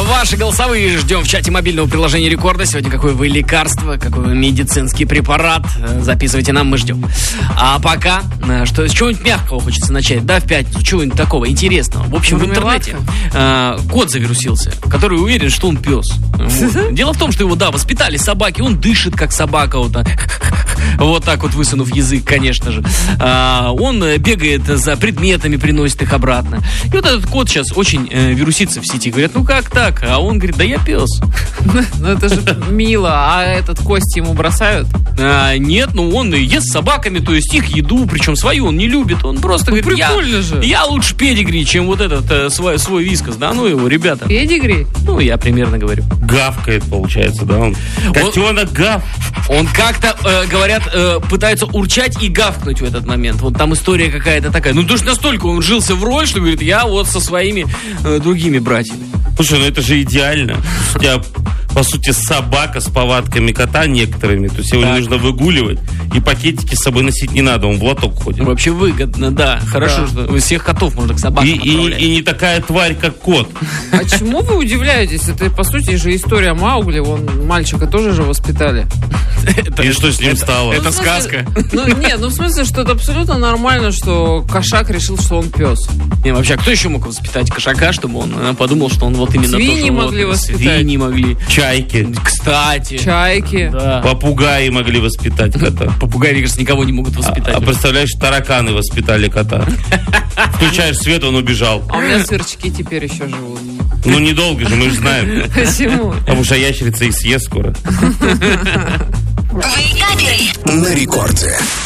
ваши голосовые ждем в чате мобильного приложения Рекорда. Сегодня какое вы лекарство, какой вы медицинский препарат. Записывайте нам, мы ждем. А пока, с чего-нибудь мягкого хочется начать, да, в пятницу, чего-нибудь такого интересного. В общем, в интернете кот завирусился, который уверен, что он пес. Вот. Дело в том, что его, воспитали собаки, он дышит как собака, вот так вот высунув язык, конечно же. Он бегает за предметами, приносит их обратно. И вот этот кот сейчас очень вирусится в сети. Говорят, ну как так? А он говорит, да я пес. Ну это же мило. А этот кость ему бросают? Нет, он ест с собаками, то есть их еду, причем свою он не любит. Он просто говорит, я лучше педигри, чем вот этот свой вискас. Да, ну его, ребята. Педигри? Ну, я примерно говорю. Гавкает, получается, да? Он котенок гав. Он как-то, говорят, пытается урчать и гавкнуть в этот момент. Вот там история какая-то такая. Ну, то есть настолько он жился в роль, что говорит, я вот со своими другими братьями. Слушай, это же идеально. У тебя, по сути, собака с повадками кота некоторыми. То есть его не нужно выгуливать. И пакетики с собой носить не надо, он в лоток ходит. Вообще выгодно, да. Хорошо, что всех котов можно к собакам отправлять. И не такая тварь, как кот. А чему вы удивляетесь? Это, по сути, же история Маугли. Мальчика тоже же воспитали. И что с ним стало? Это сказка. В смысле, что это абсолютно нормально, что кошак решил, что он пес. Не, вообще, кто еще мог воспитать кошака, чтобы он подумал, что он вот именно то, Свиньи могли воспитать. Свиньи могли. Чайки. Кстати. Чайки. Да. Попугаи могли воспитать кота. Попугаи, мне кажется, никого не могут воспитать. А представляешь, тараканы воспитали кота. Включаешь свет, он убежал. А у меня сверчки теперь еще живут. Ну, недолго же, мы же знаем. Почему? Потому что ящерица их съест скоро. На рекорде.